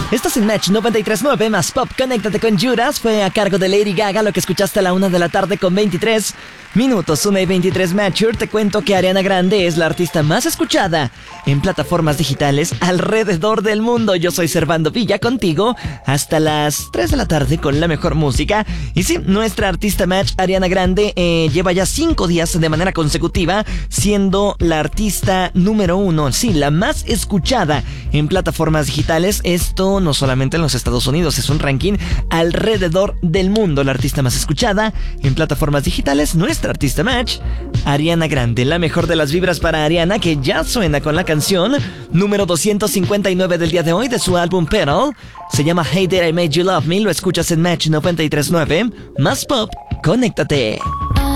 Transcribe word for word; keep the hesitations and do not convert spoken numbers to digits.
Estás en Match noventa y tres punto nueve más Pop. Conéctate con Judas. Fue a cargo de Lady Gaga, lo que escuchaste a la una de la tarde con veintitrés minutos. una y veintitrés Matcher. Te cuento que Ariana Grande es la artista más escuchada en plataformas digitales alrededor del mundo. Yo soy Servando Villa, contigo hasta las tres de la tarde con la mejor música. Y sí, nuestra artista Match, Ariana Grande, eh, lleva ya cinco días de manera consecutiva siendo la artista número uno, sí, la más escuchada en plataformas digitales. Esto no solamente en los Estados Unidos, es un ranking alrededor del mundo. La artista más escuchada en plataformas digitales, nuestra artista Match, Ariana Grande. La mejor de las vibras para Ariana, que ya suena con la canción número doscientos cincuenta y nueve del día de hoy de su álbum Petal. Se llama Hey Did I Made You Love Me. Lo escuchas en Match noventa y tres punto nueve más Pop. Conéctate.